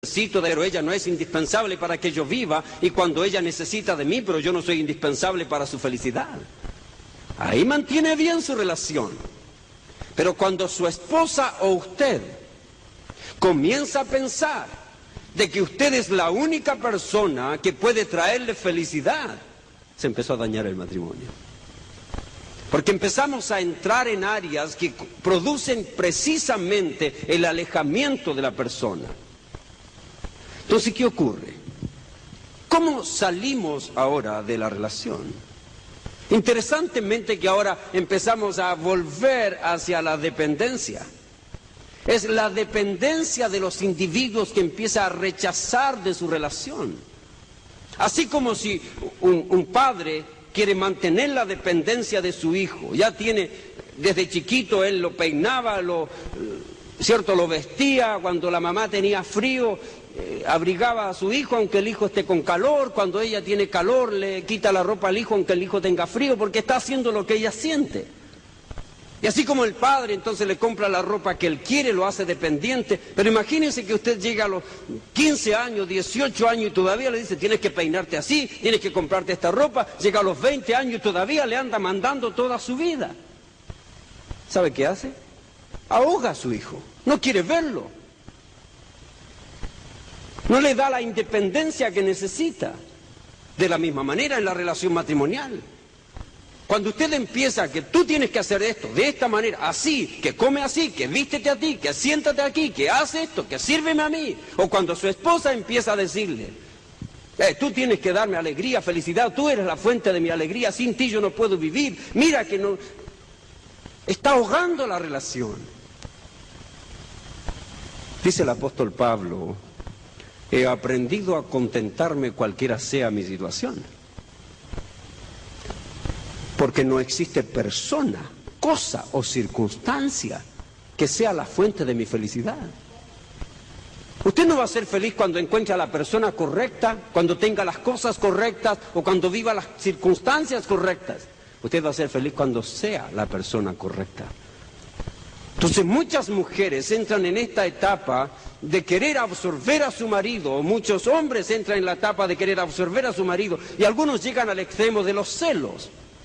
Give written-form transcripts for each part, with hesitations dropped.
necesito de ella, pero ella no es indispensable para que yo viva, y cuando ella necesita de mí, pero yo no soy indispensable para su felicidad. Ahí mantiene bien su relación. Pero cuando su esposa o usted comienza a pensar de que usted es la única persona que puede traerle felicidad, se empezó a dañar el matrimonio. Porque empezamos a entrar en áreas que producen precisamente el alejamiento de la persona. Entonces, ¿qué ocurre? ¿Cómo salimos ahora de la relación? Interesantemente que ahora empezamos a volver hacia la dependencia. Es la dependencia de los individuos que empieza a rechazar de su relación. Así como si un padre quiere mantener la dependencia de su hijo. Ya tiene, desde chiquito él lo peinaba, lo vestía, cuando la mamá tenía frío, abrigaba a su hijo aunque el hijo esté con calor, cuando ella tiene calor le quita la ropa al hijo aunque el hijo tenga frío, porque está haciendo lo que ella siente. Y así como el padre entonces le compra la ropa que él quiere, lo hace dependiente. Pero imagínense que usted llega a los 15 años, 18 años y todavía le dice: tienes que peinarte así, tienes que comprarte esta ropa. Llega a los 20 años y todavía le anda mandando toda su vida. ¿Sabe qué hace? Ahoga a su hijo, no quiere verlo. No le da la independencia que necesita. De la misma manera en la relación matrimonial. Cuando usted empieza que tú tienes que hacer esto, de esta manera, así, que come así, que vístete a ti, que siéntate aquí, que hace esto, que sírveme a mí. O cuando su esposa empieza a decirle: tú tienes que darme alegría, felicidad, tú eres la fuente de mi alegría, sin ti yo no puedo vivir. Mira que no... Está ahogando la relación. Dice el apóstol Pablo: he aprendido a contentarme cualquiera sea mi situación. Porque no existe persona, cosa o circunstancia que sea la fuente de mi felicidad. Usted no va a ser feliz cuando encuentre a la persona correcta, cuando tenga las cosas correctas o cuando viva las circunstancias correctas. Usted va a ser feliz cuando sea la persona correcta. Entonces muchas mujeres entran en esta etapa de querer absorber a su marido, o muchos hombres entran en la etapa de querer absorber a su marido, y algunos llegan al extremo de los celos.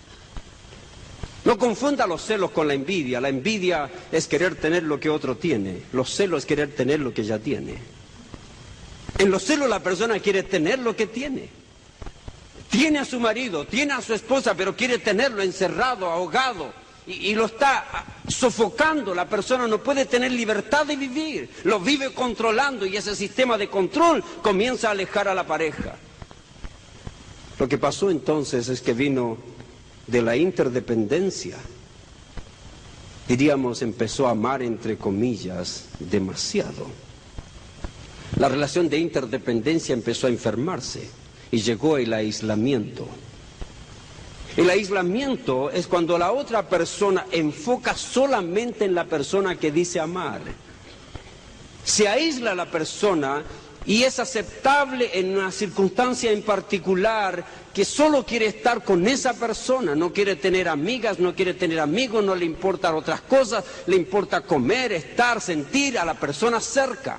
No confunda los celos con la envidia. La envidia es querer tener lo que otro tiene. Los celos es querer tener lo que ya tiene. En los celos la persona quiere tener lo que tiene. Tiene a su marido, tiene a su esposa, pero quiere tenerlo encerrado, ahogado. Y lo está sofocando. La persona no puede tener libertad de vivir. Lo vive controlando y ese sistema de control comienza a alejar a la pareja. Lo que pasó entonces es que vino de la interdependencia, diríamos, empezó a amar entre comillas demasiado. La relación de interdependencia empezó a enfermarse y llegó el aislamiento. El aislamiento es cuando la otra persona enfoca solamente en la persona que dice amar. Se aísla la persona y es aceptable en una circunstancia en particular que solo quiere estar con esa persona, no quiere tener amigas, no quiere tener amigos, no le importan otras cosas, le importa comer, estar, sentir a la persona cerca.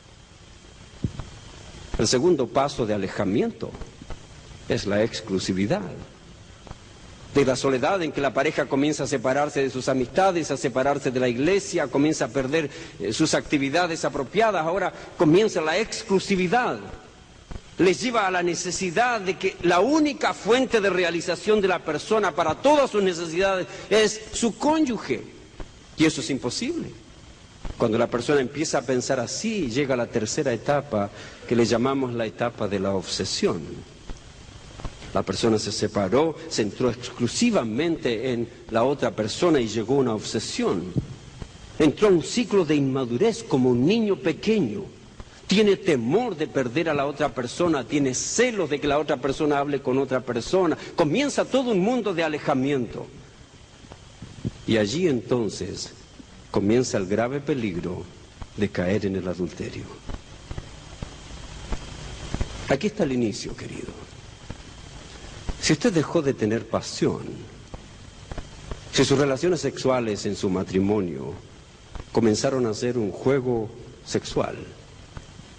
El segundo paso de alejamiento es la exclusividad. De la soledad en que la pareja comienza a separarse de sus amistades, a separarse de la iglesia, comienza a perder sus actividades apropiadas, ahora comienza la exclusividad. Les lleva a la necesidad de que la única fuente de realización de la persona para todas sus necesidades es su cónyuge. Y eso es imposible. Cuando la persona empieza a pensar así, llega a la tercera etapa, que le llamamos la etapa de la obsesión. La persona se separó, se centró exclusivamente en la otra persona y llegó a una obsesión. Entró a un ciclo de inmadurez como un niño pequeño. Tiene temor de perder a la otra persona, tiene celos de que la otra persona hable con otra persona. Comienza todo un mundo de alejamiento. Y allí entonces comienza el grave peligro de caer en el adulterio. Aquí está el inicio, querido. Si usted dejó de tener pasión, si sus relaciones sexuales en su matrimonio comenzaron a ser un juego sexual,